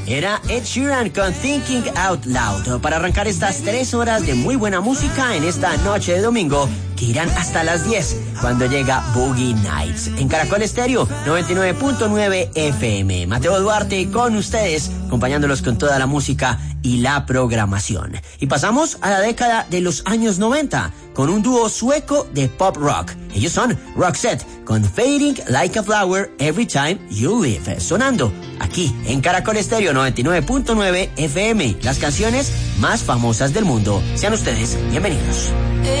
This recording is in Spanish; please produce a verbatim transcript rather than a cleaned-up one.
Era Ed Sheeran con Thinking Out Loud para arrancar estas tres horas de muy buena música en esta noche de domingo que irán hasta las diez cuando llega Boogie Nights en Caracol Estéreo noventa y nueve punto nueve F M. Mateo Duarte con ustedes, acompañándolos con toda la música y la programación. Y pasamos a la década de los años noventa con un dúo sueco de pop rock. Ellos son Roxette con Fading Like a Flower Every Time You Leave, sonando aquí en Caracol Estéreo noventa y nueve punto nueve F M, las canciones más famosas del mundo. Sean ustedes bienvenidos.